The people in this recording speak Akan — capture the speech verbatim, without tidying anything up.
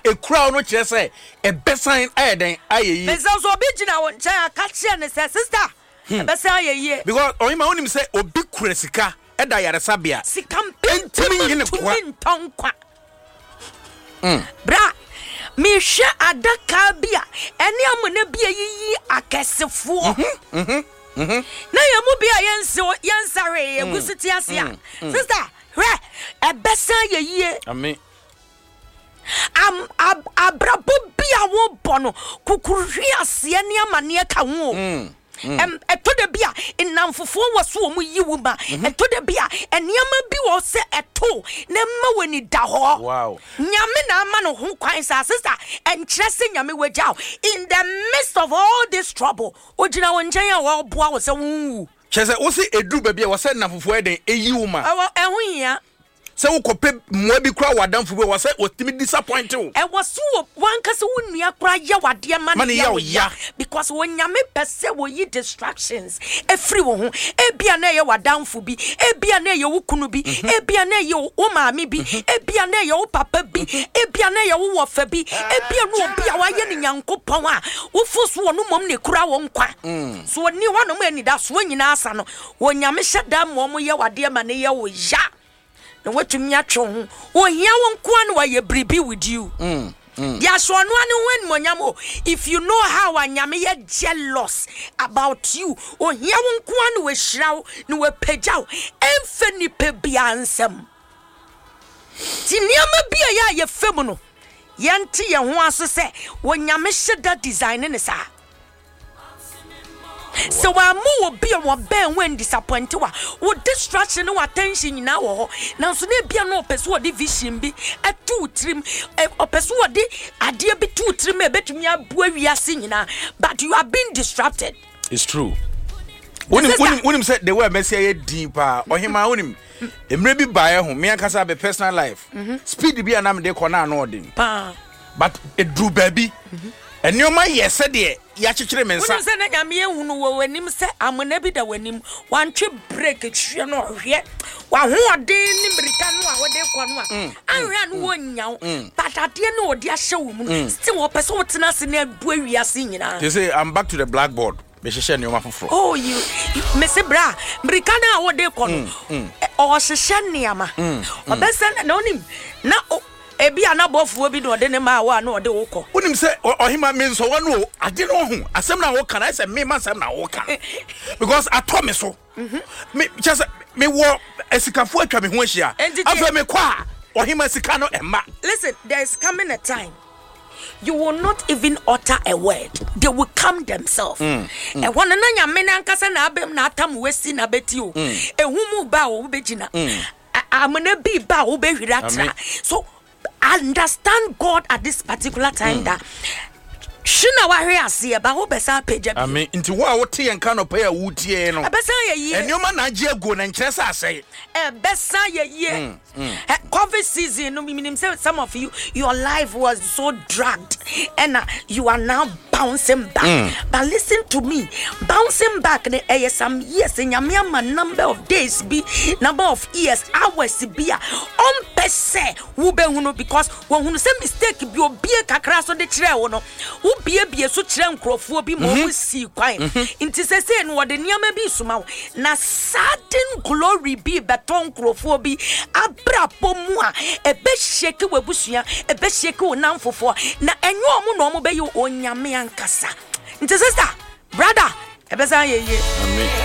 ekura no kyerɛ sɛ ebesan ayɛ den ayɛ yi. Besan so obi gyina wo nkyɛn aka kyerɛ ne sɛ sister ebesan ayɛ yi. Because ɔyima wonim sɛ obi kura sika ɛda yaresabea. Sika mpɛntimi nyine kwa. Mm. Bra me hwɛ adaka bia ɛne amona bia yiyi akɛsefo. Mhm. Mhm. Mhm. Na yamu bia yense yensare egusiti asia. Sister, hwɛ ebesan ye yie. Amen. Am ab abrabo bia wo bono kukuhwe ase ne amane ka ho. Mm. Em eto de bia enamfofo waso mu yiwu ma eto de bia eniama bi wo se eto na ma wani da ho. Wow. Nyame na ama no ho kwan sa sister enkyere se nyame wagyaw in the midst of all this trouble ogina wo nchen ya wo boa wo se wu kyese wo se edu ba bia wo se namfofo eden eyiwu ma ewo ehu hia se wo kope mwa bi kra wadamfo bi wo se wo timi disappoint wo e wo so wan ka se wo nua kra ya wade ma na ya because wo nyame pese wo yi distractions efri wo ho ebia na ye wadamfo bi ebia na ye wo kunu bi ebia na ye wo maami bi ebia na ye wo papa bi ebia na ye wo wofa bi ebia no obi a wa ye ne nyankopon a wo foso wo no mom ne kra wo nkwa so ni ho no ma ni da so nyina asa no wo nyame hyeda mom ye wade ma na ye wo ya na watumi atwe ho wo hia wo nko an wa ye bribi with you. Mm. Mm. Ya so no ane when monyamo if you know how anyame ye jealous about you o hia wo nko an we hiraw na we pagyaw emfe ni pe bia ansem ti niama bia ya ye fem no yente ye ho aso se wo nyame hyeda design ne sa. So wa mu obi a wo ben when disappoint wa wo distraction wa attention na wo na so na bia no person wo di vision bi atu trim o person wo di ade bi tu trim e betumi abu awiase nyina but you are being distracted. It's true. Wonim wonim wonim say the way Messi ye deeper ohima wonim emre bi bae ho me akasa be personal life speed bi anam de kona na odin but edru baby enioma yese de ya chichire mensa wonu se na nyame ehunu wo wanim se amona bi da wanim wantwe break hwe no hwe wa ho odin ni mirika no a wode kwa no a anhwe no wonyaw patade no odi ahye wo mu still wo pese wo tena se na du awiase nyina. They say I'm back to the blackboard be hye ne oma foforo. Oh you me se bra mirika na wode kwa no o hye ne ama obesa na onim na ebi anabofuo bi no de ne ma wa no de wokọ wonim se ohima me nso wa no ade no ho asem na wo kana se me ma asem na wo ka because atọ me so me just me wo esikafo atwa me ho ahia afa me kwa ohima sika no emma. Listen, there is coming a time you will not even utter a word, they will come themselves. Mm, mm. E wona na nyame na nkasa na abem na atam wesi na beti o ehumu ba wo begina amana bi ba wo behwira tra. So understand God at this particular time mm. that shina wa hwe ase ba ho besa page bi. Amen. Nti wo a wote yen kan opa ya wutie no. E besa ye ye. Enioma na age ago na nkyere sa asey. E besa ye ye. COVID season no meaning say some of you your life was so dragged and uh, you are now bouncing back. Mm. But listen to me, bouncing back the eh, some years in your number of days be number of years hours be on pese wo be hunu because when hunu say mistake bi obi kakra so de kire wo no wo bie bie so kire nkrofo bi mo wo si kwan nti se se no de niam bi suma na sudden glory bi beton nkrofo bi abrapo mu a ebe sheke wabusua ebe sheke onamfofo na enyo omo no omo be yi onyame ankasa nti sister brother ebe san ye ye. Amen.